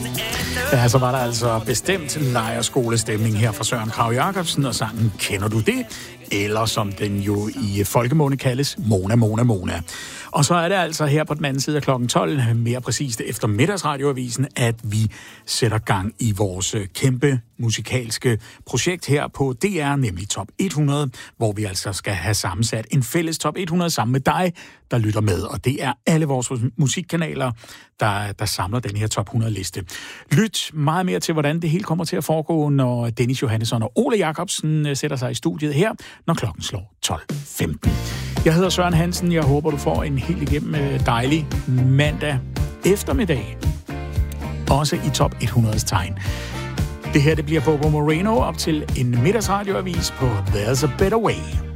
Ja, så var der altså bestemt lejrskolestemning her fra Søren Kragh Jacobsen og sangen Kender du det? Eller som den jo i folkemunde kaldes, Mona, Mona, Mona. Og så er det altså her på den anden side af klokken 12, mere præcist efter middagsradioavisen, at vi sætter gang i vores kæmpe musikalske projekt her på DR, nemlig Top 100, hvor vi altså skal have sammensat en fælles Top 100 sammen med dig, der lytter med. Og det er alle vores musikkanaler, der samler den her Top 100-liste. Lyt meget mere til, hvordan det hele kommer til at foregå, når Dennis Johannesson og Ole Jacobsen sætter sig i studiet her, når klokken slår 12.15. Jeg hedder Søren Hansen. Jeg håber, du får en helt igennem dejlig mandag eftermiddag. Også i Top 100's tegn. Det her, det bliver Bobo Moreno op til en middagsradioavis på There's a Better Way.